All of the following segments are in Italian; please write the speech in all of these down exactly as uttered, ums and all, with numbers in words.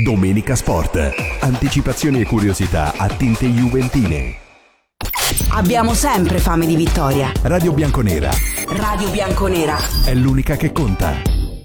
Domenica Sport. Anticipazioni e curiosità a tinte juventine. Abbiamo sempre fame di vittoria. Radio Bianconera. Radio Bianconera. È l'unica che conta.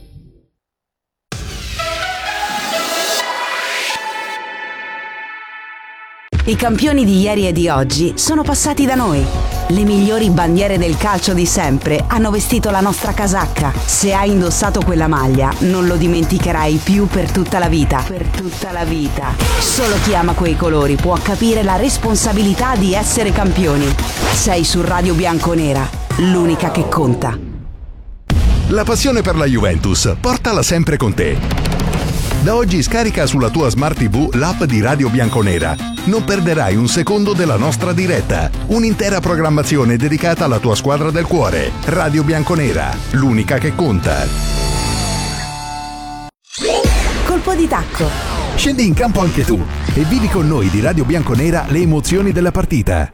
I campioni di ieri e di oggi sono passati da noi. Le migliori bandiere del calcio di sempre hanno vestito la nostra casacca. Se hai indossato quella maglia, non lo dimenticherai più per tutta la vita. Per tutta la vita. Solo chi ama quei colori può capire la responsabilità di essere campioni. Sei su Radio Bianconera, l'unica che conta. La passione per la Juventus, portala sempre con te. Da oggi scarica sulla tua Smart tivù l'app di Radio Bianconera. Non perderai un secondo della nostra diretta. Un'intera programmazione dedicata alla tua squadra del cuore. Radio Bianconera, l'unica che conta. Colpo di tacco. Scendi in campo anche tu e vivi con noi di Radio Bianconera le emozioni della partita.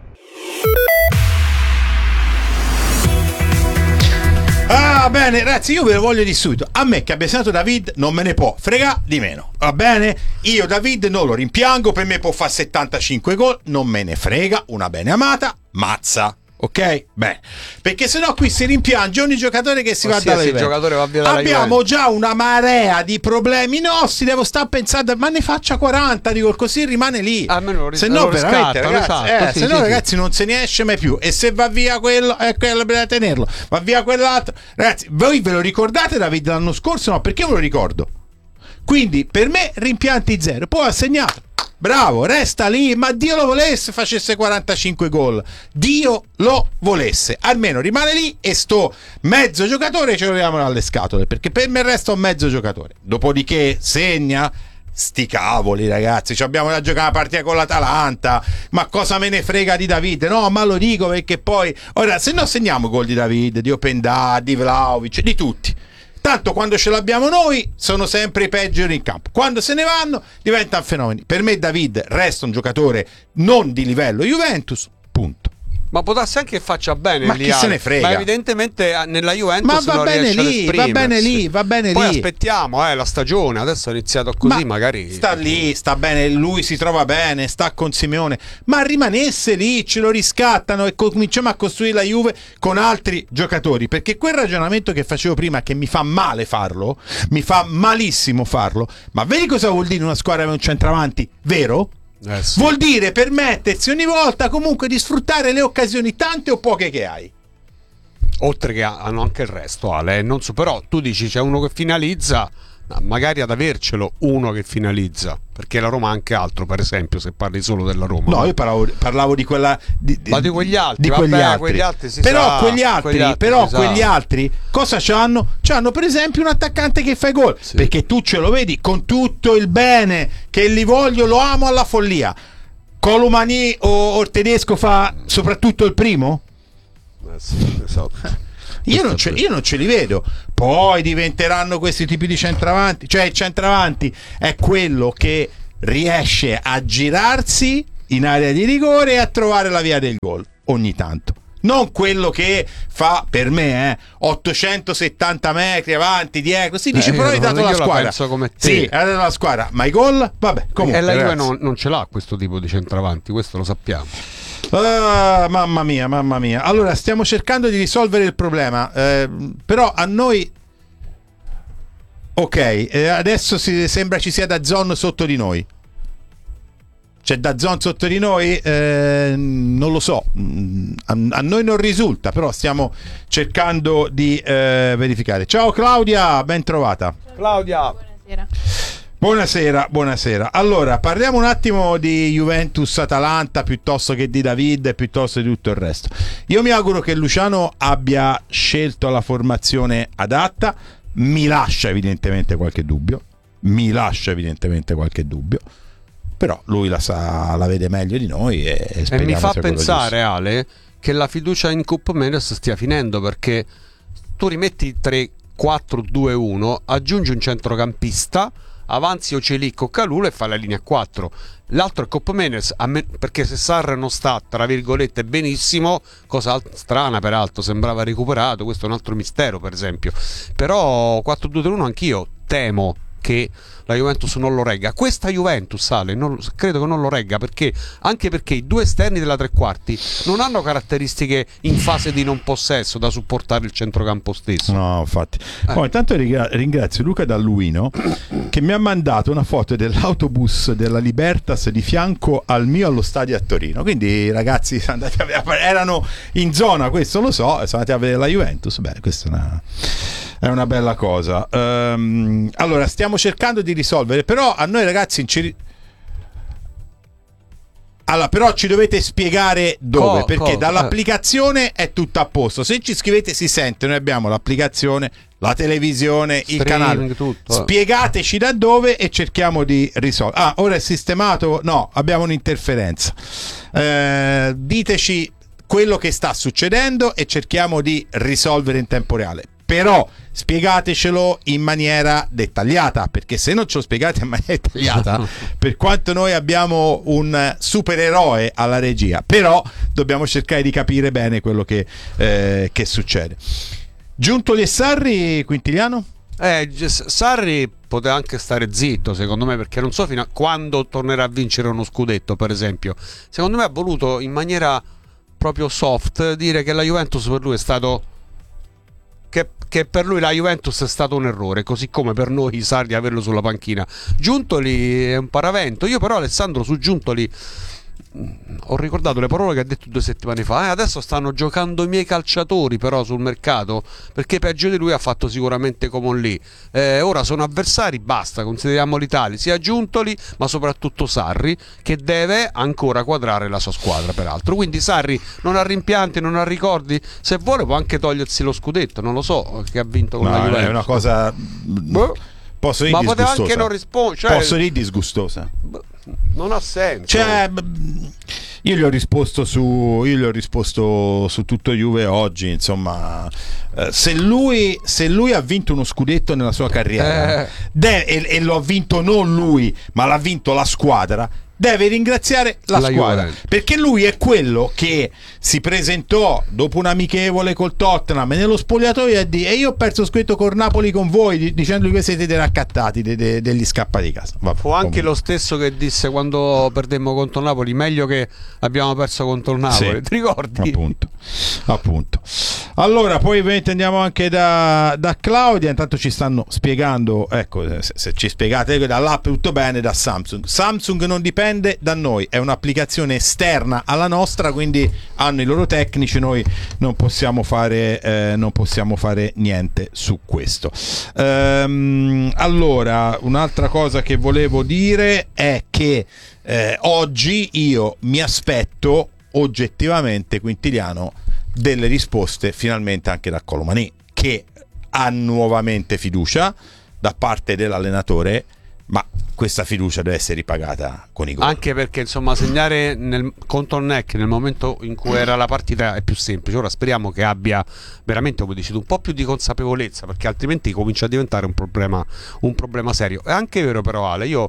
Ah, bene, ragazzi, io ve lo voglio di subito. A me che abbia segnato David non me ne può frega di meno, va bene? Io David non lo rimpiango, per me può fare settantacinque gol, non me ne frega, una bene amata, mazza. Ok? Beh, perché sennò qui si rimpiange ogni giocatore che si Qualsiasi va dalla Juventus. giocatore va via dalla Abbiamo Juventus. già una marea di problemi nostri, devo stare pensando, ma ne faccia quaranta, dico, così rimane lì. Almeno se no veramente, riscattano, ragazzi, esatto, eh, sì, se no sì, ragazzi sì. non se ne esce mai più. E se va via quello, è quello bisogna tenerlo. Va via quell'altro. Ragazzi, voi ve lo ricordate David l'anno scorso? No, perché me lo ricordo. Quindi per me rimpianti zero. Poi ha segnato. Bravo, resta lì, ma Dio lo volesse facesse quarantacinque gol. Dio lo volesse. Almeno rimane lì e sto mezzo giocatore ce lo leviamo dalle scatole, perché per me resta un mezzo giocatore. Dopodiché segna, sti cavoli ragazzi, ci abbiamo da giocare una partita con l'Atalanta, ma cosa me ne frega di David? No, ma lo dico perché poi ora se no segniamo gol di David, di Openda, di Vlahovic, di tutti. Tanto quando ce l'abbiamo noi sono sempre i peggiori in campo. Quando se ne vanno diventano fenomeni. Per me David resta un giocatore non di livello Juventus, punto. Ma può darsi anche che faccia bene Ma lì, chi se ne frega? Ma evidentemente nella Juventus Ma va non bene riesce ad lì, va esprimersi. bene lì, va bene Poi lì. aspettiamo, eh, la stagione, adesso è iniziato così, Ma magari sta lì, sta bene, lui si trova bene, sta con Simeone, ma rimanesse lì, ce lo riscattano e cominciamo a costruire la Juve con altri giocatori, perché quel ragionamento che facevo prima, che mi fa male farlo, mi fa malissimo farlo, ma vedi cosa vuol dire una squadra con un centravanti vero? Eh sì. Vuol dire permettersi ogni volta comunque di sfruttare le occasioni, tante o poche che hai. Oltre che hanno anche il resto, Ale, non so, però tu dici c'è uno che finalizza, ma magari ad avercelo uno che finalizza, perché la Roma ha anche altro, per esempio, se parli solo della Roma. No, io parlavo, parlavo di quella di, Ma di quegli altri, di vabbè, quegli altri. quegli altri si però sa, quegli altri, quegli altri però si quegli sa. altri cosa c'hanno? C'hanno per esempio un attaccante che fa i gol, Sì. perché tu ce lo vedi con tutto il bene che li voglio, lo amo alla follia. Colomani o, o il tedesco fa soprattutto il primo? Eh sì, esatto. Io non, ce, io non ce li vedo. Poi diventeranno questi tipi di centravanti. Cioè il centravanti è quello che riesce a girarsi in area di rigore e a trovare la via del gol ogni tanto. Non quello che fa, per me, eh, ottocentosettanta metri avanti, dietro. Si dice, Eh, però hai dato io la la squadra. penso come te. Sì, hai dato la squadra. Ma i gol? Vabbè, comunque. E la Juve ragazzi. non, non ce l'ha questo tipo di centravanti, questo lo sappiamo. Ah, mamma mia, mamma mia. Allora, stiamo cercando di risolvere il problema, eh, però a noi ok, eh, adesso si, sembra ci sia DAZN sotto di noi. C'è DAZN sotto di noi? Eh, non lo so, a, a noi non risulta, però stiamo cercando di eh, verificare. Ciao Claudia, ben trovata. Claudia, Buonasera. Buonasera, buonasera. Allora, parliamo un attimo di Juventus-Atalanta piuttosto che di David e piuttosto di tutto il resto. Io mi auguro che Luciano abbia scelto la formazione adatta. Mi lascia evidentemente qualche dubbio. Mi lascia evidentemente qualche dubbio. Però lui la sa, la vede meglio di noi e, e e mi fa sia quello pensare, giusto. Ale, che la fiducia in Coppa Mendes stia finendo, perché tu rimetti tre quattro due uno, aggiungi un centrocampista, avanzi Ocelic o Kalulu e fa la linea quattro. L'altro è Coppa Mendes, perché se Sarr non sta, tra virgolette, benissimo, cosa strana peraltro, sembrava recuperato, questo è un altro mistero per esempio, però quattro due tre uno anch'io temo che la Juventus non lo regga. Questa Juventus, Ale, non, credo che non lo regga, perché anche perché i due esterni della tre quarti non hanno caratteristiche in fase di non possesso da supportare il centrocampo stesso. No, infatti. Eh. Oh, intanto rigra- ringrazio Luca Dalluino che mi ha mandato una foto dell'autobus della Libertas di fianco al mio allo stadio a Torino. Quindi ragazzi sono andati a vedere, erano in zona, questo lo so, sono andati a vedere la Juventus. Beh, questa è una, è una bella cosa. Um, allora, stiamo cercando di risolvere, però a noi ragazzi ci... allora, però ci dovete spiegare dove, Co- perché co- dall'applicazione è tutto a posto. Se ci scrivete si sente, noi abbiamo l'applicazione, la televisione, il Streaming, canale. tutto. Spiegateci da dove e cerchiamo di risolvere. Ah, ora è sistemato? No, abbiamo un'interferenza. Eh, diteci quello che sta succedendo e cerchiamo di risolvere in tempo reale. Però spiegatecelo in maniera dettagliata, perché se non ce lo spiegate in maniera dettagliata, per quanto noi abbiamo un supereroe alla regia, però dobbiamo cercare di capire bene quello che, eh, che succede. Giuntoli e Sarri, Quintiliano? Eh, Sarri poteva anche stare zitto, secondo me, perché non so fino a quando tornerà a vincere uno scudetto, per esempio. Secondo me ha voluto in maniera proprio soft dire che la Juventus per lui è stato che, che per lui la Juventus è stato un errore, così come per noi Sarri averlo sulla panchina. Giuntoli è un paravento. Io però, Alessandro, su Giuntoli ho ricordato le parole che ha detto due settimane fa. Eh, adesso stanno giocando i miei calciatori però sul mercato, perché peggio di lui ha fatto sicuramente Coman lì. Eh, ora sono avversari, basta, consideriamo l'Italia, sia Giuntoli ma soprattutto Sarri, che deve ancora quadrare la sua squadra peraltro. Quindi Sarri non ha rimpianti, non ha ricordi, se vuole può anche togliersi lo scudetto, non lo so, che ha vinto con No, la Juventus. è una cosa... Boh. Posso dire Ma poteva disgustosa. anche non rispondere, cioè... Posso dire disgustosa. Non ha senso. Cioè, io gli ho risposto su io gli ho risposto su tutto Juve oggi, insomma, eh, se lui se lui ha vinto uno scudetto nella sua carriera Eh. de- e, e lo ha vinto non lui, ma l'ha vinto la squadra, deve ringraziare la, La squadra, Juventus. perché lui è quello che si presentò dopo un amichevole col Tottenham e nello spogliatoio e di e io ho perso scritto col Napoli con voi, di- dicendo che siete dei raccattati de- de- degli scappa di casa. Vabbè, Fu anche comunque. lo stesso che disse quando perdemmo contro il Napoli: meglio che abbiamo perso contro il Napoli. Sì, Ti ricordi? appunto, appunto. Allora, poi ovviamente andiamo anche da, da Claudia. Intanto ci stanno spiegando, ecco, se, se ci spiegate dall'app tutto bene, da Samsung. Samsung non dipende da noi, è un'applicazione esterna alla nostra, quindi hanno i loro tecnici, noi non possiamo fare, eh, non possiamo fare niente su questo. Ehm, allora, un'altra cosa che volevo dire è che eh, oggi io mi aspetto oggettivamente, Quintiliano, delle risposte finalmente anche da Colomani, che ha nuovamente fiducia da parte dell'allenatore, ma questa fiducia deve essere ripagata con i gol. Anche perché insomma segnare nel, contro il N E C nel momento in cui era la partita è più semplice. Ora speriamo che abbia veramente, come dici tu, un po' più di consapevolezza, perché altrimenti comincia a diventare un problema, un problema serio. È anche vero però, Ale, io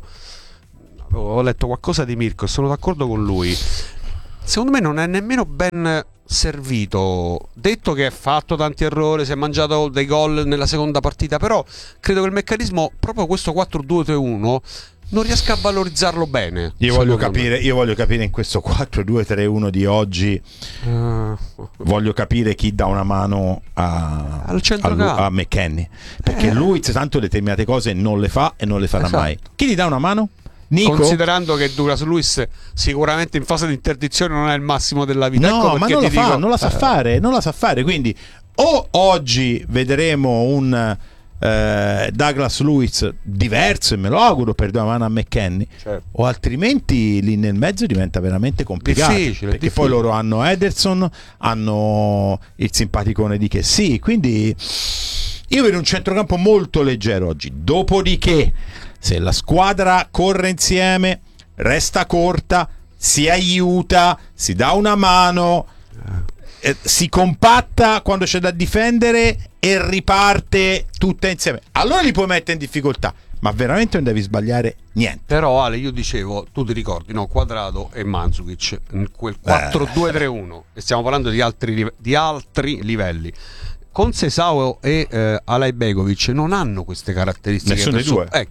ho letto qualcosa di Mirko e sono d'accordo con lui. Secondo me non è nemmeno ben servito, detto che ha fatto tanti errori, si è mangiato dei gol nella seconda partita, però credo che il meccanismo, proprio questo quattro due tre uno, non riesca a valorizzarlo bene. Io voglio capire, io voglio capire in questo quattro due tre uno di oggi, uh, voglio capire chi dà una mano a, Al a, centrocampo. a McKennie, perché Eh. lui tanto determinate cose non le fa e non le farà Esatto. mai. Chi gli dà una mano? Nico? Considerando che Douglas Luiz sicuramente in fase di interdizione non è il massimo della vita. No, ecco ma perché non la ti fa, dico- non la sa eh, fare, non la sa fare. Quindi o oggi vedremo un eh, Douglas Luiz diverso, e me lo auguro, per dare mano a McKennie, certo. o altrimenti lì nel mezzo diventa veramente complicato. Difficile, perché difficile. poi loro hanno Ederson, hanno il simpaticone di che sì, quindi io vedo un centrocampo molto leggero oggi. Dopodiché, se la squadra corre insieme, resta corta, si aiuta, si dà una mano, eh, si compatta quando c'è da difendere e riparte tutta insieme, allora li puoi mettere in difficoltà, ma veramente non devi sbagliare niente. Però Ale, io dicevo, tu ti ricordi, no? Quadrado e Mandzukic in quel quattro due tre uno, e stiamo parlando di altri, live- di altri livelli. Con Seisao e eh, Alai Begovic non hanno queste caratteristiche. Nessuno dei per su- due. Ecco,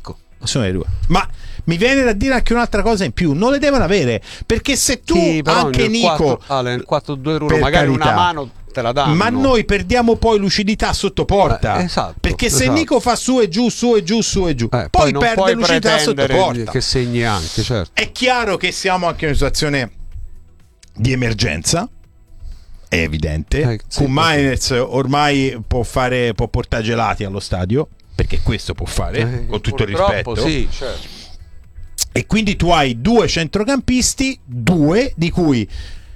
sono le due. Ma mi viene da dire anche un'altra cosa in più, non le devono avere, perché se tu Sì, però anche nel Nico quattro, ah, nel quattro due uno per magari carità, una mano te la danno, ma noi perdiamo poi lucidità sotto porta, eh, esatto, perché se esatto. Nico fa su e giù su e giù su e giù, Eh, poi, non perde puoi lucidità sotto pretendere porta, che segni anche, certo. è chiaro che siamo anche in una situazione di emergenza, è evidente. Eh, sì, Koeman ormai può fare, può portare gelati allo stadio, perché questo può fare, Eh, con tutto il purtroppo rispetto. sì, certo. E quindi tu hai due centrocampisti, due di cui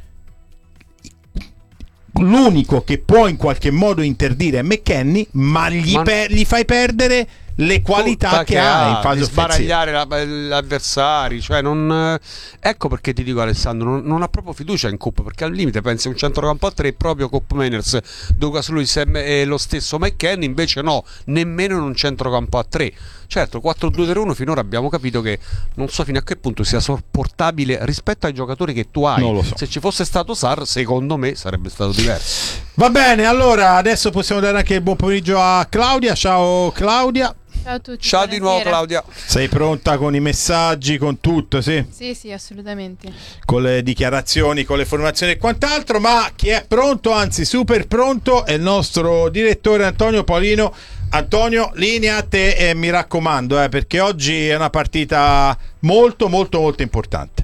l'unico che può in qualche modo interdire è McKennie, ma gli, Ma- per- gli fai perdere le qualità Tutta che, ha in di fase offensiva. sbaragliare la- gli avversari, cioè non, ecco perché ti dico Alessandro, non, non ha proprio fiducia in Cup, perché al limite pensi un centrocampo a tre proprio Cup Meiners, Douglas Luiz e lo stesso McKennie, invece no, nemmeno in un centrocampo a tre. Certo, quattro due tre uno finora abbiamo capito che non so fino a che punto sia sopportabile rispetto ai giocatori che tu hai. Non lo so. Se ci fosse stato Sarr, secondo me sarebbe stato diverso. Va bene, allora adesso possiamo dare anche il buon pomeriggio a Claudia. Ciao Claudia. Ciao a tutti. Ciao di nuovo buonasera. Claudia. Sei pronta con i messaggi, con tutto, sì? Sì, sì, assolutamente. Con le dichiarazioni, con le formazioni e quant'altro, ma chi è pronto, anzi super pronto, è il nostro direttore Antonio Paolino. Antonio, linea a te e mi raccomando, eh, perché oggi è una partita molto molto molto importante.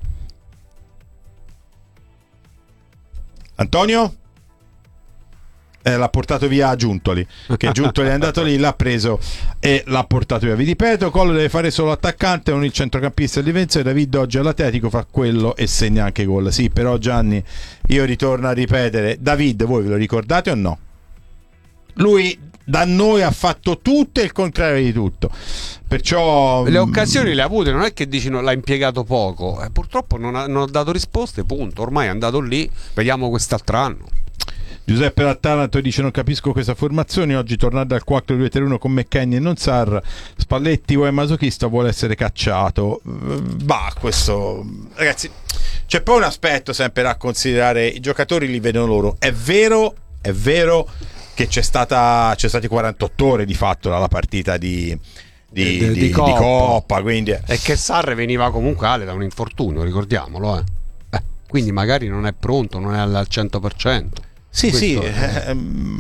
Antonio? Eh, l'ha portato via Giuntoli, che Giuntoli è andato lì, l'ha preso e l'ha portato via. Vi ripeto, Collo deve fare solo attaccante, non il centrocampista di difensore. David oggi all'Atletico fa quello e segna anche gol. Sì, però Gianni, io ritorno a ripetere, David, voi ve lo ricordate o no? Lui da noi ha fatto tutto e il contrario di tutto, perciò Le occasioni le ha avute, non è che dici no, l'ha impiegato poco, eh, purtroppo non ha, non ha dato risposte, punto. Ormai è andato lì, vediamo quest'altro anno. Giuseppe Lattaranto dice: non capisco questa formazione, oggi tornare dal quattro due tre uno con McKennie e non Sarr. Spalletti o è masochista, vuole essere cacciato. Bah, questo ragazzi, c'è poi un aspetto sempre da considerare, i giocatori li vedono loro. È vero, è vero che c'è stata c'è stati quarantotto ore di fatto dalla partita di di, di, di, di Coppa, di Coppa, quindi e che Sarr veniva comunque Ale da un infortunio, ricordiamolo, eh. Eh, quindi magari non è pronto, non è al cento per cento. sì Questo sì è- ehm,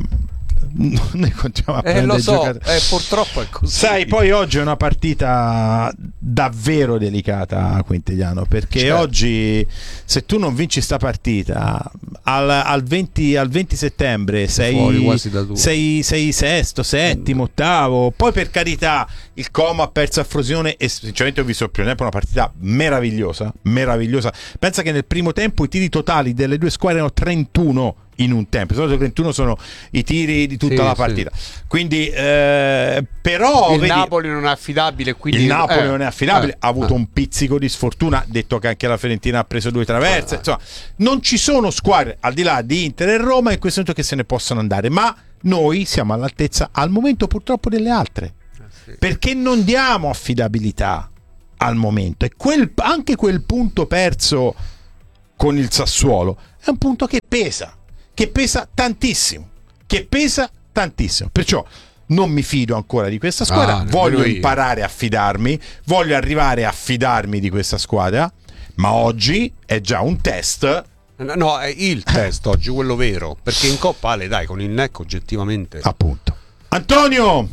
noi continuiamo a Eh, prendere lo i so, giocatori. eh, purtroppo è così. Sai, poi oggi è una partita davvero delicata, Quintigliano, perché Certo. oggi se tu non vinci sta partita al, al venti, al venti settembre Fuori sei, quasi da due. sei, sei sesto, settimo, ottavo. Poi per carità il Como ha perso a Frosinone e sinceramente ho visto il primo tempo una partita meravigliosa, meravigliosa. Pensa che nel primo tempo i tiri totali delle due squadre erano trentuno in un tempo, di solito trentuno sono i tiri di tutta Sì, la sì. partita, quindi eh, però Il vedi, Napoli non è affidabile, quindi il Napoli eh, non è affidabile, eh, ha avuto eh. un pizzico di sfortuna, detto che anche la Fiorentina ha preso due traverse, Eh. insomma non ci sono squadre al di là di Inter e Roma in questo momento che se ne possono andare, ma noi siamo all'altezza al momento purtroppo delle altre, sì. perché non diamo affidabilità al momento, e quel, anche quel punto perso con il Sassuolo è un punto che pesa, che pesa tantissimo, che pesa tantissimo, perciò non mi fido ancora di questa squadra, Ah, nemmeno voglio io. imparare a fidarmi, voglio arrivare a fidarmi di questa squadra, ma oggi è già un test. No, è il test oggi, quello vero, perché in Coppa Ale dai, con il N E C oggettivamente Appunto. Antonio,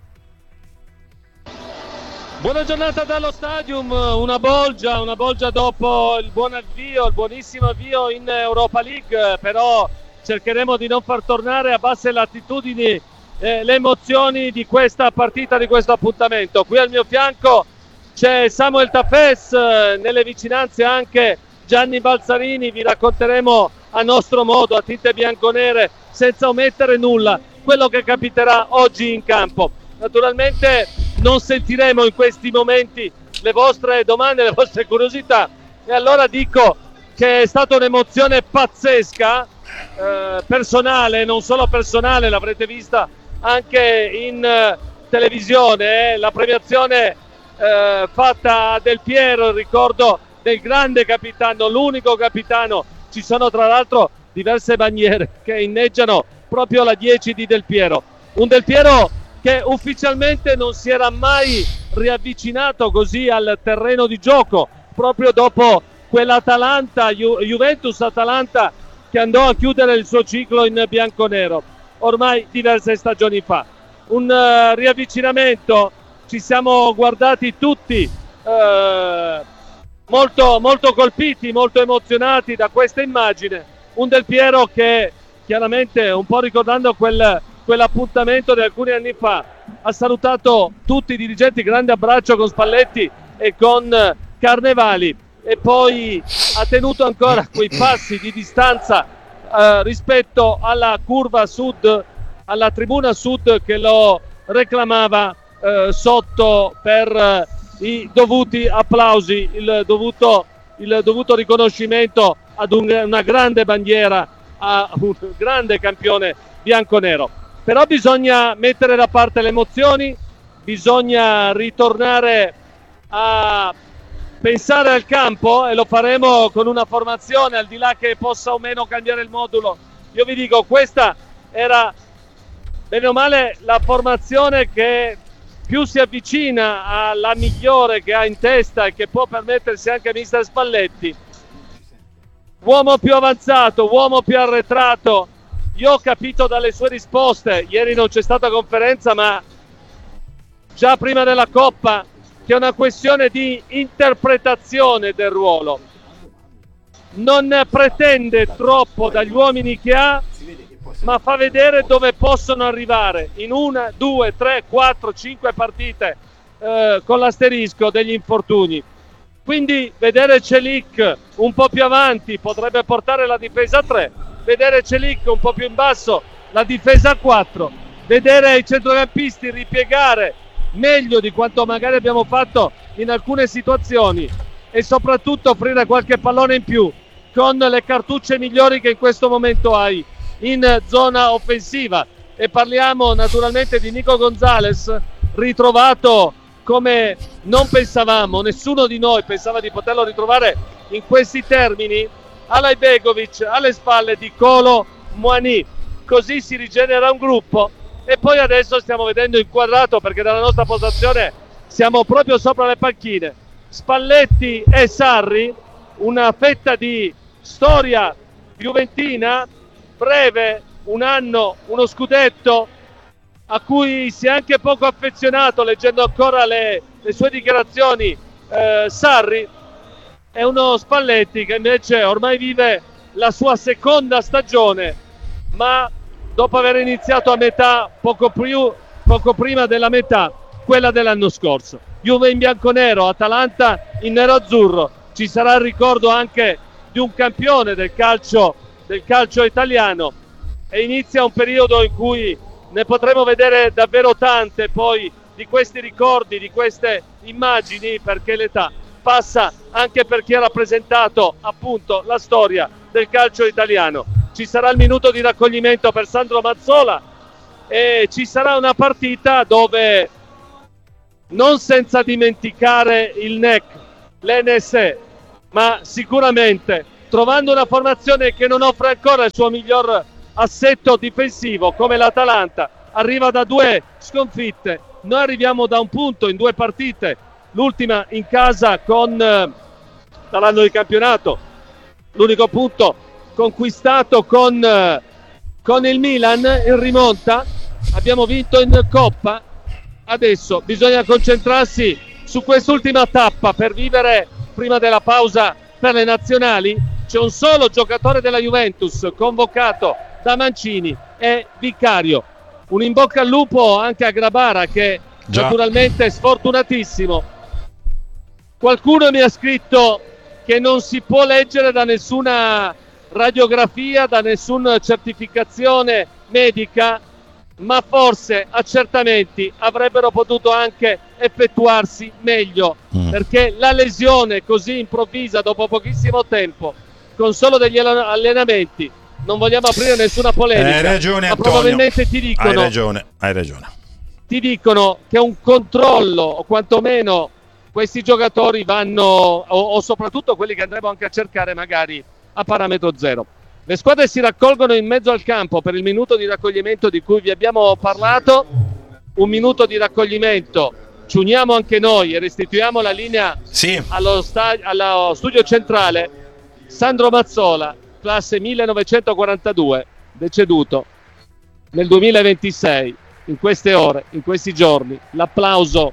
Buona giornata dallo stadium, una bolgia, una bolgia dopo il buon avvio, il buonissimo avvio in Europa League, però cercheremo di non far tornare a basse latitudini eh, le emozioni di questa partita, di questo appuntamento. Qui al mio fianco c'è Samuel Tafes, eh, nelle vicinanze anche Gianni Balzarini, vi racconteremo a nostro modo, a tinte bianconere, senza omettere nulla, quello che capiterà oggi in campo. Naturalmente non sentiremo in questi momenti le vostre domande, le vostre curiosità, e allora dico che è stata un'emozione pazzesca, eh, personale, non solo personale, l'avrete vista anche in eh, televisione, eh, la premiazione eh, fatta a Del Piero, il ricordo del grande capitano, l'unico capitano. Ci sono tra l'altro diverse bandiere che inneggiano proprio la dieci di Del Piero, un Del Piero che ufficialmente non si era mai riavvicinato così al terreno di gioco proprio dopo quell'Atalanta, Ju- Juventus-Atalanta che andò a chiudere il suo ciclo in bianconero ormai diverse stagioni fa. Un uh, riavvicinamento, ci siamo guardati tutti uh, molto, molto colpiti, molto emozionati da questa immagine. Un Del Piero che chiaramente, un po' ricordando quel, quell'appuntamento di alcuni anni fa, ha salutato tutti i dirigenti, grande abbraccio con Spalletti e con Carnevali, e poi ha tenuto ancora quei passi di distanza eh, rispetto alla curva sud, alla tribuna sud che lo reclamava eh, sotto per eh, i dovuti applausi, il dovuto, il dovuto riconoscimento ad un, una grande bandiera, a un grande campione bianconero. Però bisogna mettere da parte le emozioni, bisogna ritornare a pensare al campo, e lo faremo con una formazione, al di là che possa o meno cambiare il modulo. Io vi dico, questa era bene o male la formazione che più si avvicina alla migliore che ha in testa e che può permettersi anche mister Spalletti. Uomo più avanzato, uomo più arretrato. Io ho capito dalle sue risposte, ieri non c'è stata conferenza, ma già prima della Coppa, che è una questione di interpretazione del ruolo. Non pretende troppo dagli uomini che ha, ma fa vedere dove possono arrivare in una, due, tre, quattro, cinque partite eh, con l'asterisco degli infortuni. Quindi vedere Celik un po' più avanti potrebbe portare la difesa a tre, vedere Celik un po' più in basso la difesa a quattro, vedere i centrocampisti ripiegare meglio di quanto magari abbiamo fatto in alcune situazioni, e soprattutto offrire qualche pallone in più con le cartucce migliori che in questo momento hai in zona offensiva. E parliamo naturalmente di Nico Gonzalez, ritrovato come non pensavamo, nessuno di noi pensava di poterlo ritrovare in questi termini, Alajbegovic alle spalle di Kolo Muani. Così si rigenera un gruppo. E poi adesso stiamo vedendo inquadrato, perché dalla nostra postazione siamo proprio sopra le panchine, Spalletti e Sarri, una fetta di storia juventina breve, un anno, uno scudetto a cui si è anche poco affezionato, leggendo ancora le, le sue dichiarazioni. eh, Sarri è uno Spalletti che invece ormai vive la sua seconda stagione, ma dopo aver iniziato a metà, poco, più, poco prima della metà, quella dell'anno scorso. Juve in bianconero, Atalanta in nero-azzurro. Ci sarà il ricordo anche di un campione del calcio, del calcio italiano, e inizia un periodo in cui ne potremo vedere davvero tante poi di questi ricordi, di queste immagini, perché l'età passa anche per chi ha rappresentato appunto la storia del calcio italiano. Ci sarà il minuto di raccoglimento per Sandro Mazzola e ci sarà una partita dove, non senza dimenticare il N E C, l'N S E, ma sicuramente trovando una formazione che non offre ancora il suo miglior assetto difensivo, come l'Atalanta arriva da due sconfitte, noi arriviamo da un punto in due partite, l'ultima in casa con dall'anno di campionato, l'unico punto conquistato con, con il Milan in rimonta, abbiamo vinto in Coppa. Adesso bisogna concentrarsi su quest'ultima tappa per vivere prima della pausa per le nazionali. C'è un solo giocatore della Juventus convocato da Mancini, è Vicario. Un in bocca al lupo anche a Grabara, che Già. naturalmente è sfortunatissimo. Qualcuno mi ha scritto che non si può leggere da nessuna radiografia, da nessuna certificazione medica, ma forse accertamenti avrebbero potuto anche effettuarsi meglio, mm. perché la lesione così improvvisa dopo pochissimo tempo, con solo degli allenamenti, non vogliamo aprire nessuna polemica, hai ragione, ma Antonio. probabilmente ti dicono, hai ragione, hai ragione. ti dicono che un controllo, o quantomeno questi giocatori vanno, o, o soprattutto quelli che andremo anche a cercare magari a parametro zero. Le squadre si raccolgono in mezzo al campo per il minuto di raccoglimento di cui vi abbiamo parlato, un minuto di raccoglimento ci uniamo anche noi e restituiamo la linea Sì. allo, sta- allo studio centrale. Sandro Mazzola, classe millenovecentoquarantadue, deceduto nel duemilaventisei, in queste ore, in questi giorni. L'applauso,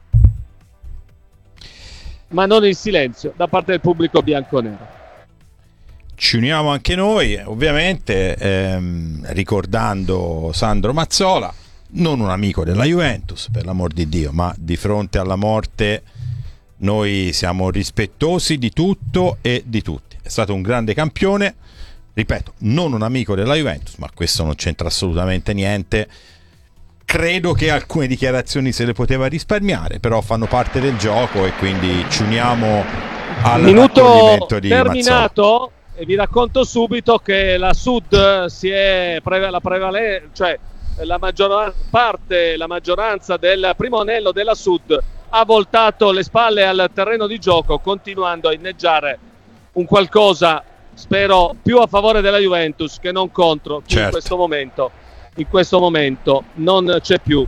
ma non il silenzio, da parte del pubblico bianconero. Ci uniamo anche noi, ovviamente, ehm, ricordando Sandro Mazzola, non un amico della Juventus, per l'amor di Dio, ma di fronte alla morte noi siamo rispettosi di tutto e di tutti. È stato un grande campione, ripeto, non un amico della Juventus, ma questo non c'entra assolutamente niente. Credo che alcune dichiarazioni se le poteva risparmiare, però fanno parte del gioco e quindi ci uniamo al Minuto raccoglimento di terminato. Mazzola. E vi racconto subito che la Sud si è preve- la prevale- cioè la maggior parte, la maggioranza del primo anello della Sud ha voltato le spalle al terreno di gioco, continuando a inneggiare un qualcosa, spero, più a favore della Juventus che non contro. Che Certo. in questo momento, in questo momento non c'è più.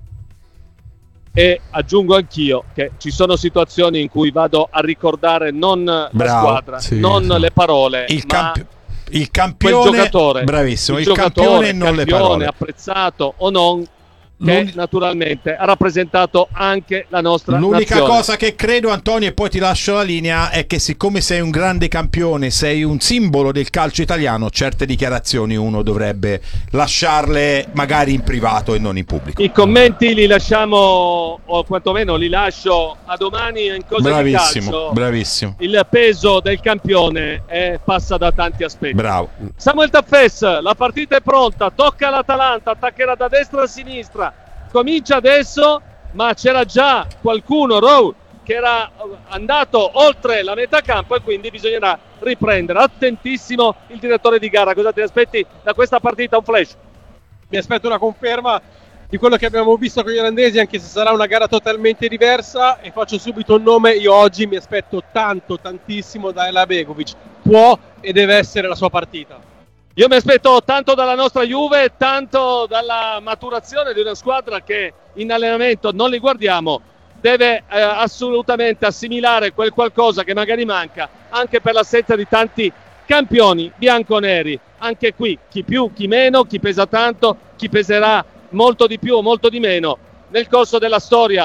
E aggiungo anch'io che ci sono situazioni in cui vado a ricordare non la Bravo, squadra, sì, non sì. le parole, Il, ma campi- il quel campione, giocatore, bravissimo, il, il campione giocatore, e non le campione, parole. apprezzato o non, che L'uni- naturalmente ha rappresentato anche la nostra L'unica nazione. cosa che credo, Antonio, e poi ti lascio la linea, è che siccome sei un grande campione, sei un simbolo del calcio italiano, certe dichiarazioni uno dovrebbe lasciarle magari in privato e non in pubblico. I commenti li lasciamo, o quantomeno li lascio a domani in cose di Bravissimo, calcio. bravissimo, Il peso del campione eh, passa da tanti aspetti. bravo. Samuel Taffes, la partita è pronta, tocca all'Atalanta, attaccherà da destra a sinistra, comincia adesso, ma c'era già qualcuno, Rowe, che era andato oltre la metà campo e quindi bisognerà riprendere. Attentissimo il direttore di gara. Cosa ti aspetti da questa partita? Un flash? Mi aspetto una conferma di quello che abbiamo visto con gli olandesi, anche se sarà una gara totalmente diversa, e faccio subito un nome. Io oggi mi aspetto tanto, tantissimo da Ela Begovic. Può e deve essere la sua partita. Io mi aspetto tanto dalla nostra Juve, tanto dalla maturazione di una squadra che in allenamento, non li guardiamo, deve eh, assolutamente assimilare quel qualcosa che magari manca, anche per l'assenza di tanti campioni bianconeri. Anche qui, chi più, chi meno, chi pesa tanto, chi peserà molto di più o molto di meno nel corso della storia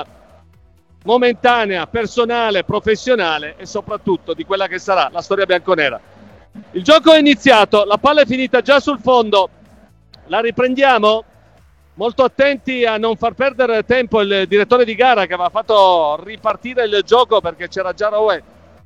momentanea, personale, professionale e soprattutto di quella che sarà la storia bianconera. Il gioco è iniziato, la palla è finita già sul fondo, la riprendiamo? Molto attenti a non far perdere tempo il direttore di gara che aveva fatto ripartire il gioco perché c'era già Rowe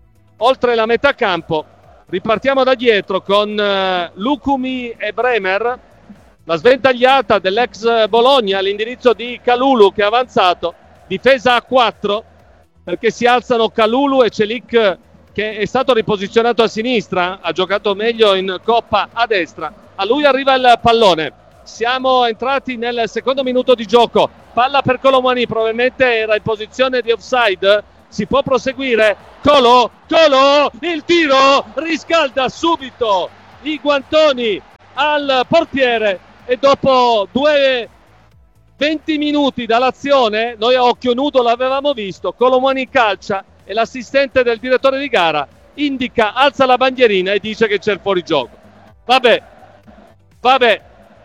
oltre la metà campo. Ripartiamo da dietro con uh, Lukumi e Bremer, la sventagliata dell'ex Bologna all'indirizzo di Kalulu che è avanzato, difesa a quattro perché si alzano Kalulu e Celik che è stato riposizionato a sinistra, ha giocato meglio in Coppa a destra. A lui arriva il pallone. Siamo entrati nel secondo minuto di gioco. Palla per Colomani, probabilmente era in posizione di offside. Si può proseguire. Colo, Colo, il tiro riscalda subito i guantoni al portiere e dopo due venti minuti dall'azione, noi a occhio nudo l'avevamo visto, Colomani calcia e l'assistente del direttore di gara indica, alza la bandierina e dice che c'è il fuorigioco. Vabbè, vabbè.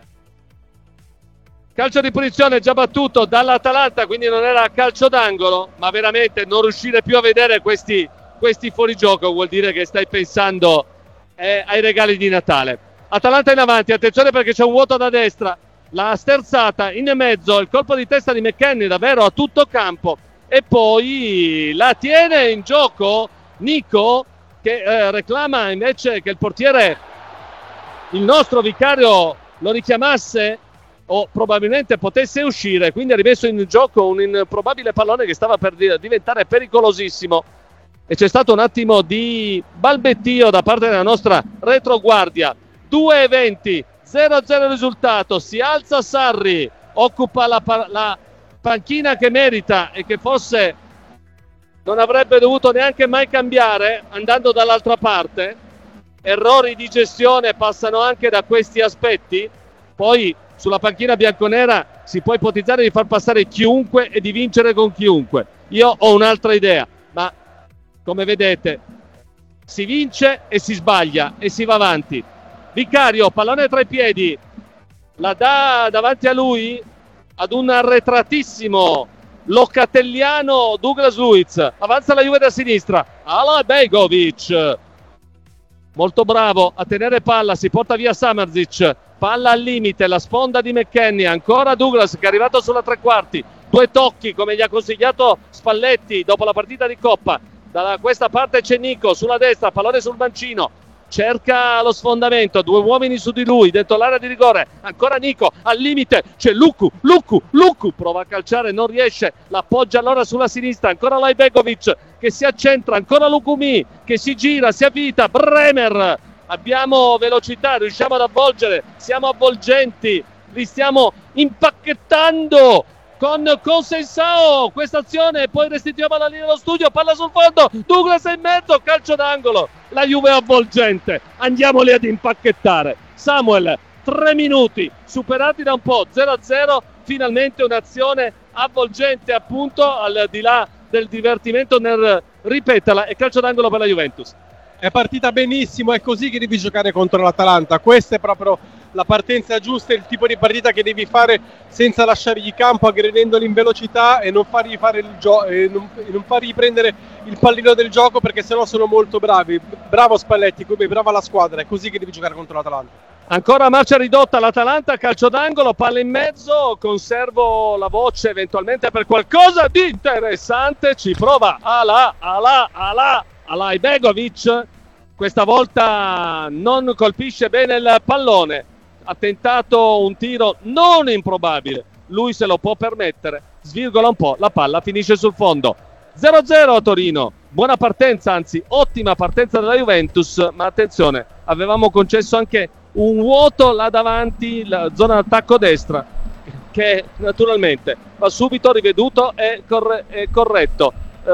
Calcio di punizione già battuto dall'Atalanta, quindi non era calcio d'angolo, ma veramente non riuscire più a vedere questi, questi fuorigioco vuol dire che stai pensando eh, ai regali di Natale. Atalanta in avanti, attenzione perché c'è un vuoto da destra, la sterzata in mezzo, il colpo di testa di McKennie davvero a tutto campo. E poi la tiene in gioco Nico che eh, reclama invece che il portiere, il nostro vicario, lo richiamasse o probabilmente potesse uscire, quindi ha rimesso in gioco un improbabile pallone che stava per diventare pericolosissimo e c'è stato un attimo di balbettio da parte della nostra retroguardia. Due e venti, zero a zero il risultato, si alza Sarri, occupa la, la panchina che merita e che forse non avrebbe dovuto neanche mai cambiare andando dall'altra parte. Errori di gestione passano anche da questi aspetti. Poi sulla panchina bianconera si può ipotizzare di far passare chiunque e di vincere con chiunque. Io ho un'altra idea, ma come vedete si vince e si sbaglia e si va avanti. Vicario, pallone tra i piedi, la dà davanti a lui ad un arretratissimo locatelliano Douglas Luiz. Avanza la Juve da sinistra, Alabejgovic molto bravo a tenere palla, si porta via Samardžić, palla al limite, la sponda di McKennie, ancora Douglas che è arrivato sulla tre quarti, due tocchi come gli ha consigliato Spalletti dopo la partita di Coppa. Da questa parte c'è Nico sulla destra, pallone sul mancino, cerca lo sfondamento, due uomini su di lui dentro l'area di rigore, ancora Nico al limite, c'è Luku, Luku, Luku prova a calciare, non riesce, l'appoggia allora sulla sinistra, ancora Alabejgovic che si accentra, ancora Lukumi che si gira, si avvita, Bremer, abbiamo velocità, riusciamo ad avvolgere, siamo avvolgenti, li stiamo impacchettando con Consensao, questa azione, poi restituiamo la linea dello studio, palla sul fondo, Douglas è in mezzo, calcio d'angolo, la Juve è avvolgente, andiamoli ad impacchettare. Samuel, tre minuti superati da un po', zero a zero, finalmente un'azione avvolgente appunto, al di là del divertimento nel ripeterla, e calcio d'angolo per la Juventus. È partita benissimo, è così che devi giocare contro l'Atalanta, questa è proprio la partenza giusta, il tipo di partita che devi fare senza lasciargli campo, aggredendoli in velocità e non fargli fare il gio- e non, e non fargli prendere il pallino del gioco, perché sennò sono molto bravi. Bravo Spalletti, come brava la squadra, è così che devi giocare contro l'Atalanta. Ancora marcia ridotta l'Atalanta, calcio d'angolo, palla in mezzo, conservo la voce eventualmente per qualcosa di interessante, ci prova Ala, Ala, Ala, Alabejgovic, questa volta non colpisce bene il pallone, ha tentato un tiro non improbabile, lui se lo può permettere, svirgola un po', la palla finisce sul fondo. zero a zero a Torino, buona partenza, anzi ottima partenza della Juventus, ma attenzione, avevamo concesso anche un vuoto là davanti, la zona d'attacco destra, che naturalmente va subito riveduto e corre- è corretto.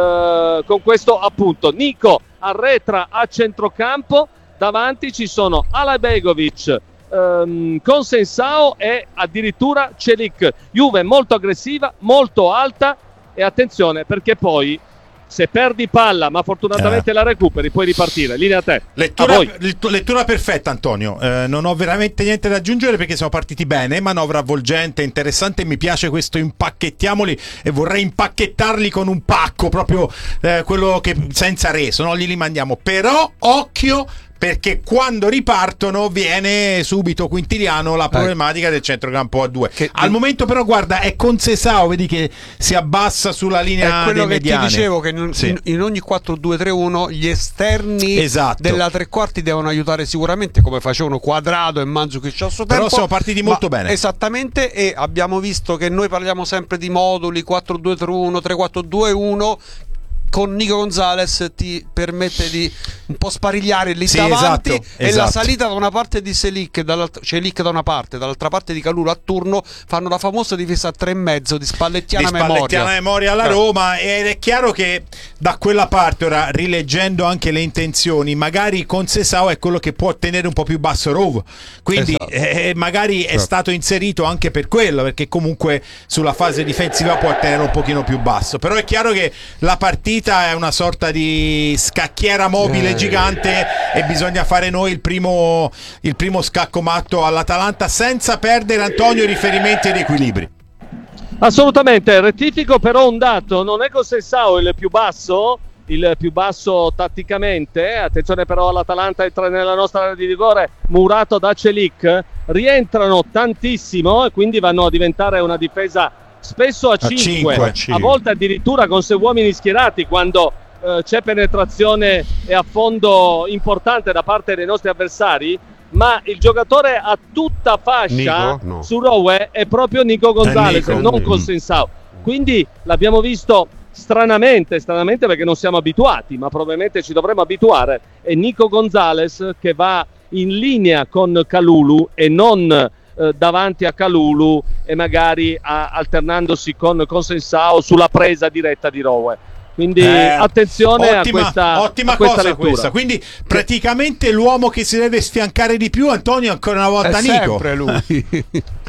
Uh, con questo appunto Nico arretra a centrocampo, davanti ci sono Alabejgovic, um, Consensao e addirittura Celik. Juve molto aggressiva, molto alta, e attenzione perché poi se perdi palla ma fortunatamente eh. la recuperi puoi ripartire. Linea a te. Lettura, a voi. lettura perfetta Antonio, eh, non ho veramente niente da aggiungere perché siamo partiti bene, manovra avvolgente, interessante, mi piace questo impacchettiamoli e vorrei impacchettarli con un pacco proprio eh, quello che senza reso, no? Li rimandiamo, però occhio perché quando ripartono viene subito quintiliano la problematica del centrocampo a due. Che, al momento però guarda è Consensao, vedi che si abbassa sulla linea è quello dei che mediani. ti dicevo, che in, sì. in, in ogni quattro due tre uno gli esterni esatto. della tre quarti devono aiutare sicuramente, come facevano Quadrado e Mandzukic al suo tempo. Però siamo partiti molto bene. Esattamente, e abbiamo visto che noi parliamo sempre di moduli quattro due tre uno, tre quattro due uno. Con Nico Gonzalez ti permette di un po' sparigliare lì sì, davanti, esatto, e esatto. la salita da una parte di Celik, Celik da una parte, dall'altra parte di Kalulu a turno, fanno la famosa difesa a tre e mezzo di spallettiana, di spallettiana memoria. memoria alla Roma, ed è chiaro che da quella parte, ora rileggendo anche le intenzioni, magari Consensao è quello che può tenere un po' più basso Rove, quindi esatto. eh, magari esatto. è stato inserito anche per quello, perché comunque sulla fase difensiva può tenere un pochino più basso, però è chiaro che la partita è una sorta di scacchiera mobile eh. gigante e bisogna fare noi il primo, il primo scacco matto all'Atalanta senza perdere, Antonio, i riferimenti ed equilibri. Assolutamente, rettifico però un dato, non è Consensao il più basso, il più basso tatticamente, attenzione però all'Atalanta, entra nella nostra area di rigore murato da Celik, rientrano tantissimo e quindi vanno a diventare una difesa spesso a cinque, a, a volte addirittura con sei uomini schierati quando eh, c'è penetrazione e affondo importante da parte dei nostri avversari, ma il giocatore a tutta fascia Nico, no. su Rowe è proprio Nico Gonzalez, Nico. non Consensao, quindi l'abbiamo visto stranamente, stranamente perché non siamo abituati, ma probabilmente ci dovremo abituare, è Nico Gonzalez che va in linea con Kalulu e non davanti a Kalulu e magari a, alternandosi con Consensao sulla presa diretta di Rowe. Quindi eh, attenzione ottima, a questa ottima a questa cosa lettura. questa. Quindi praticamente l'uomo che si deve sfiancare di più, Antonio, ancora una volta è Nico. sempre lui.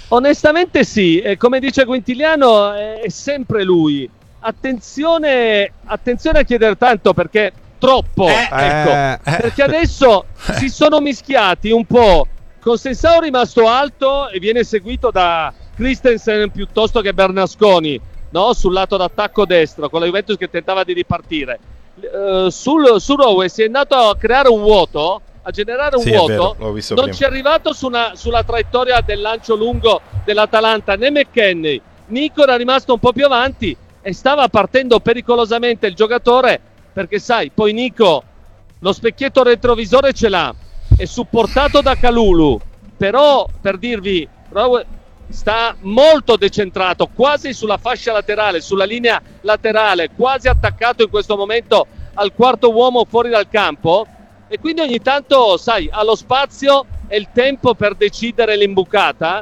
Onestamente sì, e come dice Quintiliano è, è sempre lui. Attenzione, attenzione a chiedere tanto, perché troppo, Eh, ecco, eh, perché adesso si sono mischiati un po'. Consensao rimasto alto e viene seguito da Christensen piuttosto che Bernasconi, no? Sul lato d'attacco destro, con la Juventus che tentava di ripartire. Uh, sul, su Rowe si è andato a creare un vuoto, a generare un Sì, è vuoto. vero, l'ho visto non prima. ci è arrivato su una, sulla traiettoria del lancio lungo dell'Atalanta né McKennie. Nico era rimasto un po' più avanti e stava partendo pericolosamente il giocatore, perché sai, poi Nico lo specchietto retrovisore ce l'ha, è supportato da Kalulu, però per dirvi Rowe sta molto decentrato, quasi sulla fascia laterale, sulla linea laterale, quasi attaccato in questo momento al quarto uomo fuori dal campo, e quindi ogni tanto, sai, ha lo spazio e il tempo per decidere l'imbucata,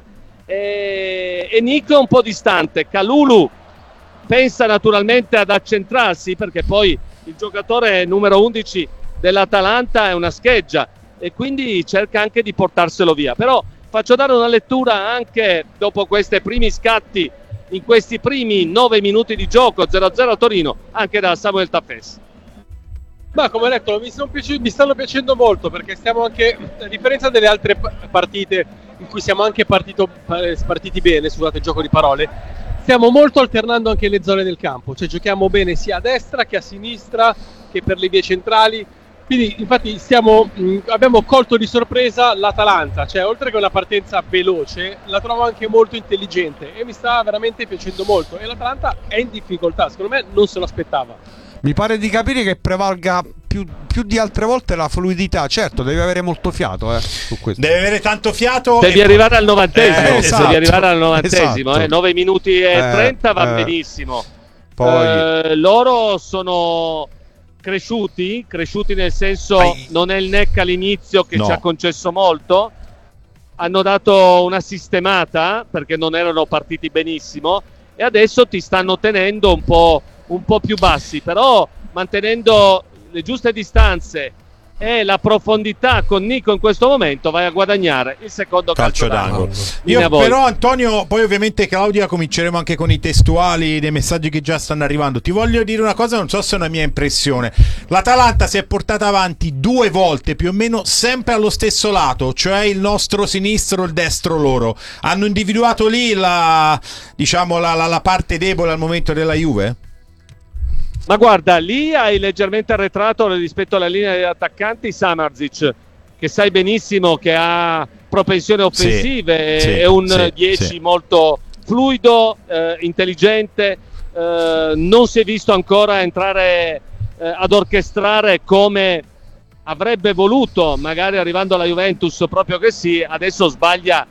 e, e Nico è un po' distante. Kalulu pensa naturalmente ad accentrarsi, perché poi il giocatore numero undici dell'Atalanta è una scheggia e quindi cerca anche di portarselo via. Però faccio dare una lettura anche dopo questi primi scatti, in questi primi nove minuti di gioco, zero a zero a Torino, anche da Samuel Taffes. Ma come detto, mi, sono piaciuti, mi stanno piacendo molto, perché stiamo anche, a differenza delle altre partite in cui siamo anche partito, partiti bene, scusate il gioco di parole, stiamo molto alternando anche le zone del campo, cioè giochiamo bene sia a destra che a sinistra che per le vie centrali. Quindi infatti stiamo, mh, abbiamo colto di sorpresa l'Atalanta, cioè oltre che una partenza veloce la trovo anche molto intelligente e mi sta veramente piacendo molto, e l'Atalanta è in difficoltà, secondo me non se lo aspettava. Mi pare di capire che prevalga più, più di altre volte la fluidità. Certo, devi avere molto fiato eh, su questo. Deve avere tanto fiato. Devi e arrivare al novantesimo, Eh, esatto, devi arrivare al novantesimo, esatto. eh, nove minuti e Eh, trenta va eh. benissimo. Poi Eh, loro sono cresciuti, cresciuti nel senso, Ai- non è il N E C all'inizio che No. ci ha concesso molto, hanno dato una sistemata perché non erano partiti benissimo e adesso ti stanno tenendo un po', un po' più bassi, però mantenendo le giuste distanze e la profondità con Nico in questo momento vai a guadagnare il secondo calcio, calcio d'angolo. Linea Io voi. però, Antonio, poi ovviamente Claudia cominceremo anche con i testuali dei messaggi che già stanno arrivando. Ti voglio dire una cosa, non so se è una mia impressione. L'Atalanta si è portata avanti due volte più o meno sempre allo stesso lato, cioè il nostro sinistro, il destro loro. Hanno individuato lì la, diciamo, la, la, la parte debole al momento della Juve? Ma guarda, lì hai leggermente arretrato rispetto alla linea degli attaccanti Samardzic, che sai benissimo che ha propensioni offensive, Sì, sì, è un sì, dieci sì. molto fluido, eh, intelligente, eh, non si è visto ancora entrare eh, ad orchestrare come avrebbe voluto, magari arrivando alla Juventus proprio che sì, adesso sbaglia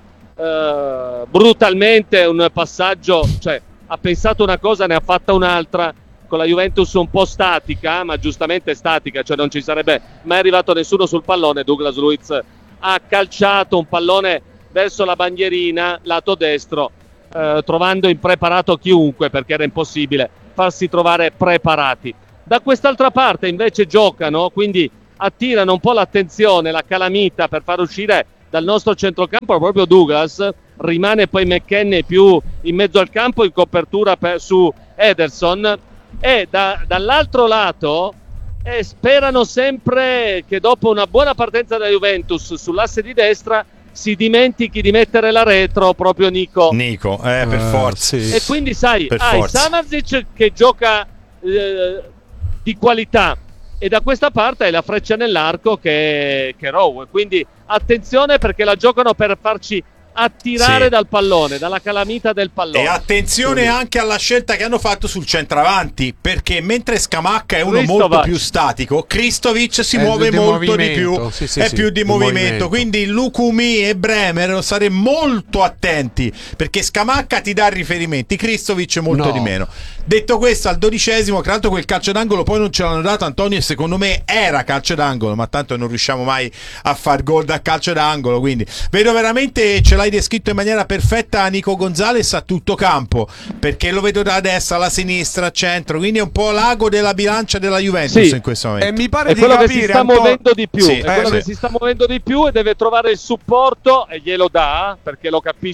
eh, brutalmente un passaggio, cioè ha pensato una cosa, ne ha fatta un'altra, con la Juventus un po' statica, ma giustamente statica, cioè non ci sarebbe mai arrivato nessuno sul pallone. Douglas Luiz ha calciato un pallone verso la bandierina, lato destro, eh, trovando impreparato chiunque, perché era impossibile farsi trovare preparati. Da quest'altra parte invece giocano, quindi attirano un po' l'attenzione, la calamita per far uscire dal nostro centrocampo proprio Douglas, rimane poi McKennie più in mezzo al campo in copertura per, su Ederson. E da, dall'altro lato eh, sperano sempre che dopo una buona partenza della Juventus sull'asse di destra si dimentichi di mettere la retro proprio Nico. Nico, eh, per Eh, forza. sì. E quindi sai, Per hai forza. Samardzic che gioca eh, di qualità e da questa parte hai la freccia nell'arco che, che è Rowe. Quindi attenzione, perché la giocano per farci attirare Sì. dal pallone, dalla calamita del pallone. E attenzione anche alla scelta che hanno fatto sul centravanti, perché mentre Scamacca è uno Kristovac. molto più statico, Kristovic si È muove di molto di movimento, più, sì, sì, è sì, più di di movimento. movimento. Quindi Lukumi e Bremer stare molto attenti, perché Scamacca ti dà riferimenti, Kristovic molto No. di meno. Detto questo, al dodicesimo, tra l'altro quel calcio d'angolo poi non ce l'hanno dato, Antonio, e secondo me era calcio d'angolo, ma tanto non riusciamo mai a far gol da calcio d'angolo, quindi vedo veramente, ce l'hai descritto in maniera perfetta Nico Gonzalez a tutto campo, perché lo vedo da destra alla sinistra, a centro, quindi è un po' l'ago della bilancia della Juventus Sì. in questo E momento. mi pare È di quello che capire si sta Anto- muovendo di più, Sì, è quello eh, che sì. si sta muovendo di più e deve trovare il supporto, e glielo dà, perché lo capisci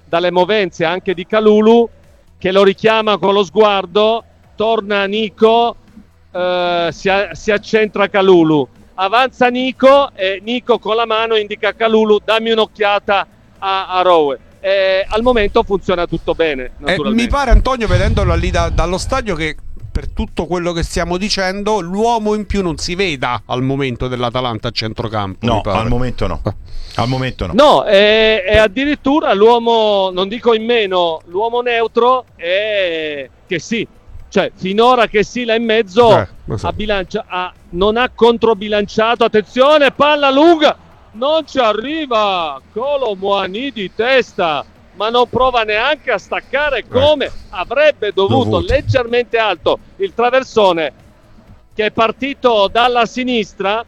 dalle movenze anche di Kalulu, che lo richiama con lo sguardo, torna Nico, eh, si, a- si accentra Kalulu, avanza Nico e Nico con la mano indica a Kalulu dammi un'occhiata a, a Rowe. Eh, al momento funziona tutto bene, Eh, naturalmente. mi pare, Antonio, vedendolo lì da- dallo stadio, che per tutto quello che stiamo dicendo l'uomo in più non si veda al momento dell'Atalanta a centrocampo. No, mi pare. al momento no. Al momento no. No, è, è addirittura l'uomo, non dico in meno, l'uomo neutro è che sì, cioè finora che sì là in mezzo Eh, lo so. ha bilancia, ha- non ha controbilanciato, attenzione, palla lunga, non ci arriva, Kolo Muani di testa, ma non prova neanche a staccare come avrebbe dovuto, Dovuto. leggermente alto il traversone che è partito dalla sinistra.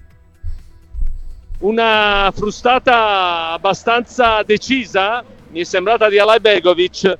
Una frustata abbastanza decisa, mi è sembrata di Alajbegovic,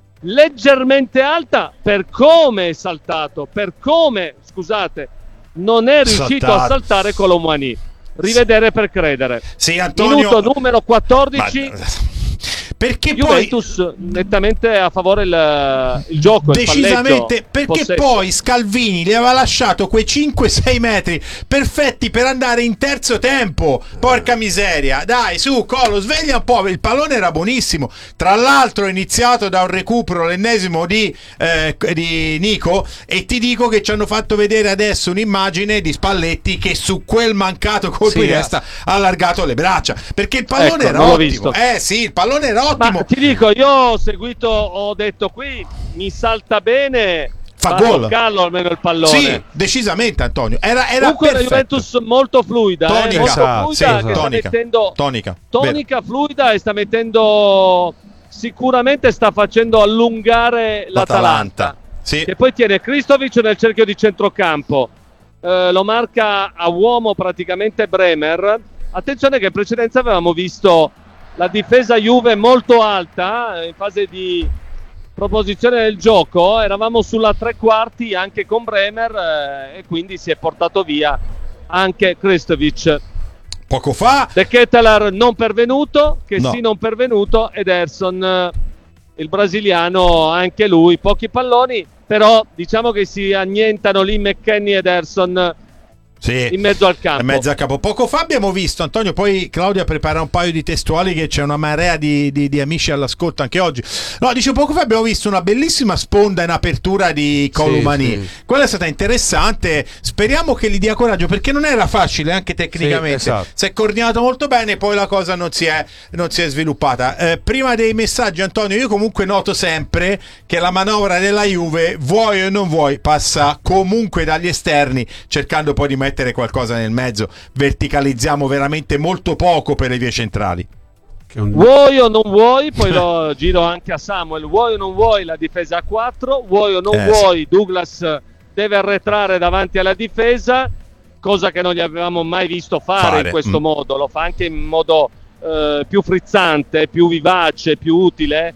leggermente alta per come è saltato, per come, scusate, non è riuscito a Saltato. saltare Kolo Muani. Rivedere per credere. Sì, Antonio. Minuto numero quattordici. Ma- Perché poi Juventus nettamente a favore il, il gioco, il decisamente, palleggio, perché possesso. poi Scalvini gli aveva lasciato quei cinque sei metri perfetti per andare in terzo tempo. Porca miseria, dai, su Colo, sveglia un po', il pallone era buonissimo, tra l'altro è iniziato da un recupero, l'ennesimo di, eh, di Nico, e ti dico che ci hanno fatto vedere adesso un'immagine di Spalletti che su quel mancato colpo Sì, di eh. testa ha allargato le braccia, perché il pallone Ecco, era non l'ho ottimo. visto. Eh sì, il pallone era ottimo. Ma ti dico, io ho seguito, ho detto qui, mi salta bene, Fa ma gol. toccarlo almeno il pallone. Sì, decisamente Antonio. Era, era Comunque la perfetto. Juventus molto fluida, eh, Tonica, molto esatto, fluida sì, che esatto. sta Tonica, mettendo tonica, tonica, fluida, e sta mettendo, sicuramente sta facendo allungare l'Atalanta, L'Atalanta, sì. che poi tiene Kristovic nel cerchio di centrocampo, eh, lo marca a uomo praticamente Bremer. Attenzione che in precedenza avevamo visto la difesa Juve molto alta in fase di proposizione del gioco, eravamo sulla tre quarti anche con Bremer, eh, e quindi si è portato via anche Kristovic. Poco fa De Ketelaere non pervenuto, che No. sì non pervenuto, ed Ederson, eh, il brasiliano, anche lui pochi palloni, però diciamo che si annientano lì McKennie ed Ederson sì, in mezzo al campo. in mezzo al campo. Poco fa abbiamo visto, Antonio, poi Claudia prepara un paio di testuali, che c'è una marea di, di, di amici all'ascolto anche oggi. No, dicevo, poco fa abbiamo visto una bellissima sponda in apertura di Colomani. Sì, sì. Quella è stata interessante, speriamo che gli dia coraggio, perché non era facile anche tecnicamente. Sì, esatto. Si è coordinato molto bene, poi la cosa non si è, non si è sviluppata. Eh, prima dei messaggi, Antonio, io comunque noto sempre che la manovra della Juve, vuoi o non vuoi, passa comunque dagli esterni, cercando poi di mettere qualcosa nel mezzo. Verticalizziamo veramente molto poco per le vie centrali. Che un- Vuoi o non vuoi, poi lo giro anche a Samuel, vuoi o non vuoi la difesa a quattro, vuoi o non Eh, vuoi Douglas deve arretrare davanti alla difesa, cosa che non gli avevamo mai visto fare, Fare, in questo mm. modo, lo fa anche in modo eh, più frizzante, più vivace, più utile,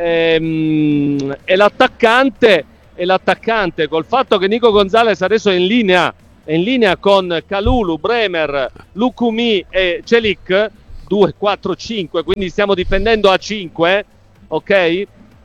ehm, e l'attaccante e l'attaccante col fatto che Nico Gonzalez adesso è in linea è in linea con Kalulu, Bremer, Lukumi e Celik, due, quattro, cinque, quindi stiamo difendendo a cinque, ok? Eh,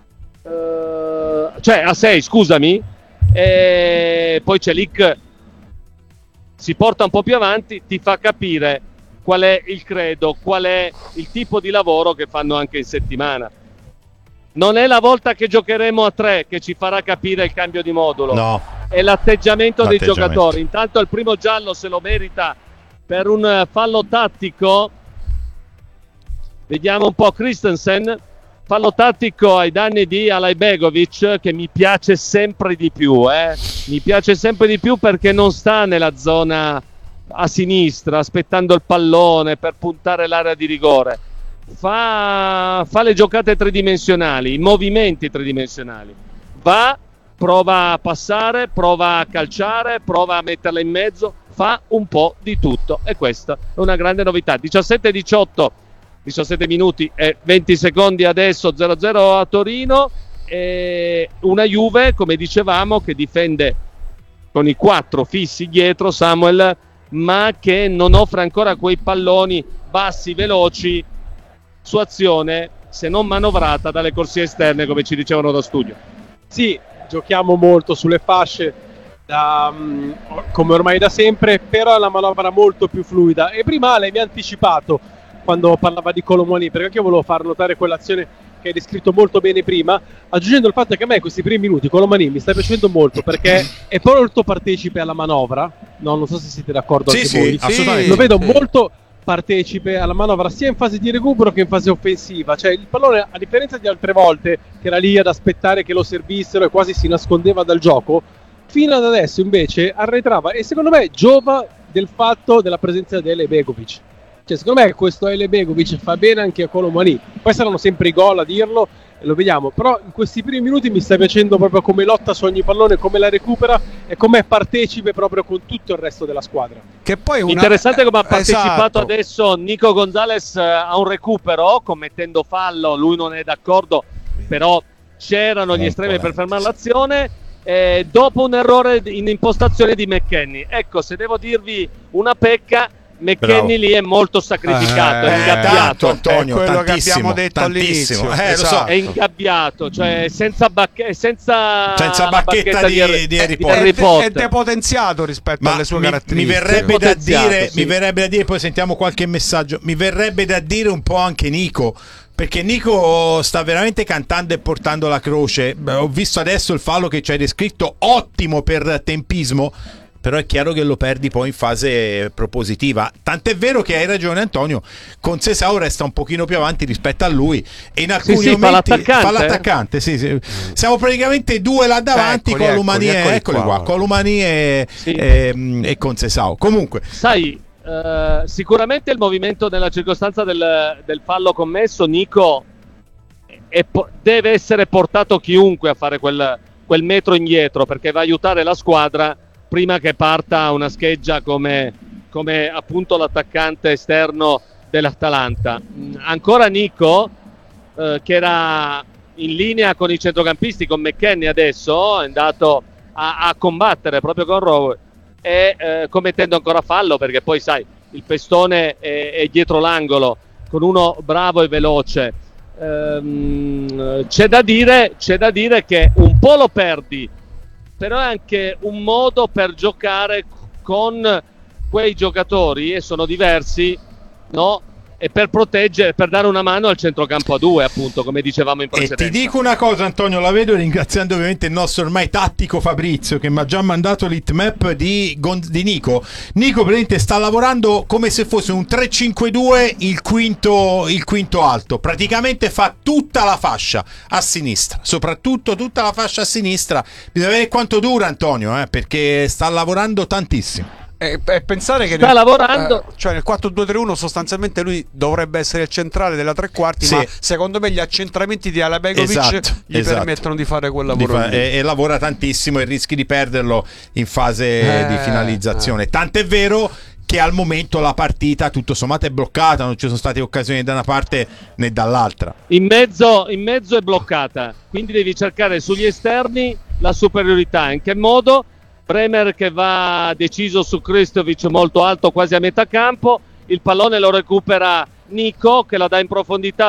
cioè a sei, scusami. E poi Celik si porta un po' più avanti, ti fa capire qual è il credo, qual è il tipo di lavoro che fanno anche in settimana. Non è la volta che giocheremo a tre che ci farà capire il cambio di modulo. No, È l'atteggiamento dei L'atteggiamento. giocatori. Intanto il primo giallo se lo merita per un eh, fallo tattico. Vediamo un po' Christensen. Fallo tattico ai danni di Alajbegovic, che mi piace sempre di più. Eh. Mi piace sempre di più perché non sta nella zona a sinistra aspettando il pallone per puntare l'area di rigore. Fa, fa le giocate tridimensionali, i movimenti tridimensionali. Va, prova a passare, prova a calciare, prova a metterla in mezzo, fa un po' di tutto, e questa è una grande novità. diciassette diciotto, diciassette minuti e venti secondi adesso, zero a zero a Torino, e una Juve, come dicevamo, che difende con i quattro fissi dietro, Samuel, ma che non offre ancora quei palloni bassi, veloci su azione se non manovrata dalle corsie esterne, come ci dicevano da studio. Sì, giochiamo molto sulle fasce, da, um, come ormai da sempre, però è una manovra molto più fluida. E prima lei mi ha anticipato quando parlava di Colomani, perché anche io volevo far notare quell'azione che hai descritto molto bene prima, aggiungendo il fatto che a me questi primi minuti Colomani mi sta piacendo molto perché è molto partecipe alla manovra. No, non so se siete d'accordo Sì, anche sì, voi. assolutamente. Lo vedo sì. molto partecipe alla manovra sia in fase di recupero che in fase offensiva. Cioè il pallone, a differenza di altre volte che era lì ad aspettare che lo servissero e quasi si nascondeva dal gioco, fino ad adesso invece arretrava, e secondo me giova del fatto della presenza di Ele Begovic. Cioè secondo me questo Ele Begovic fa bene anche a Colomani. Poi saranno sempre i gol a dirlo e lo vediamo, però in questi primi minuti mi sta piacendo proprio come lotta su ogni pallone, come la recupera e come partecipe proprio con tutto il resto della squadra. Che poi una... Interessante come ha partecipato Esatto. adesso Nico Gonzalez a un recupero commettendo fallo, lui non è d'accordo, però c'erano gli estremi per fermare l'azione, eh, dopo un errore in impostazione di McKennie. Ecco, se devo dirvi una pecca, McKennie lì è molto sacrificato, Eh, è ingabbiato. tanto, Antonio, È quello che tantissimo, abbiamo detto tantissimo. all'inizio. Eh, lo so. Esatto. È ingabbiato, cioè senza, bacche- senza, Senza la bacchetta di- Harry- di Harry di Potter. Harry È, Potter. è depotenziato rispetto Ma alle sue mi, mi caratteristiche. verrebbe da Potenziato, dire, sì. mi verrebbe da dire, poi sentiamo qualche messaggio. Mi verrebbe da dire un po' anche Nico, perché Nico sta veramente cantando e portando la croce. Beh, ho visto adesso il fallo che ci hai descritto, ottimo per tempismo, però è chiaro che lo perdi poi in fase propositiva. Tant'è vero che hai ragione Antonio, con Sesao resta un pochino più avanti rispetto a lui e in alcuni sì, fa momenti l'attaccante, fa l'attaccante, sì, sì. Siamo praticamente due là davanti, Eccoli, con Lumani eccoli, e eccoli eccoli qua. qua, con Lumani e, Sì. e, e con Sesao. Comunque Sai, eh, sicuramente il movimento nella circostanza del, del fallo commesso, Nico, è po- deve essere portato chiunque a fare quel, quel metro indietro, perché va a aiutare la squadra prima che parta una scheggia come, come appunto l'attaccante esterno dell'Atalanta. Mm, Ancora Nico, eh, che era in linea con i centrocampisti, con McKennie adesso, è andato a, a combattere proprio con Rowe, e eh, commettendo ancora fallo, perché poi sai, il pestone è, è dietro l'angolo, con uno bravo e veloce. Ehm, c'è da dire, c'è da dire che un po' lo perdi, però è anche un modo per giocare con quei giocatori, e sono diversi, no? E per proteggere, per dare una mano al centrocampo a due, appunto, come dicevamo in e ti precedenza. dico una cosa Antonio, la vedo, ringraziando ovviamente il nostro ormai tattico Fabrizio che mi ha già mandato l'hitmap di, Gon- di Nico. Nico praticamente sta lavorando come se fosse un tre cinque due, il quinto, il quinto alto, praticamente fa tutta la fascia a sinistra, soprattutto tutta la fascia a sinistra. Bisogna vedere quanto dura Antonio, eh, perché sta lavorando tantissimo. E, e pensare che Sta nel, lavorando. eh, cioè nel quattro due tre uno sostanzialmente lui dovrebbe essere il centrale della tre quarti, Sì. ma secondo me gli accentramenti di Alabegovic Esatto, gli esatto. permettono di fare quel Di lavoro fa- lì. e, e lavora tantissimo e rischi di perderlo in fase Eh, di finalizzazione. Tant'è vero che al momento la partita tutto sommato è bloccata, non ci sono state occasioni da una parte né dall'altra. In mezzo, in mezzo è bloccata, quindi devi cercare sugli esterni la superiorità. In che modo? Bremer che va deciso su Kristovic molto alto, quasi a metà campo, il pallone lo recupera Nico che la dà in profondità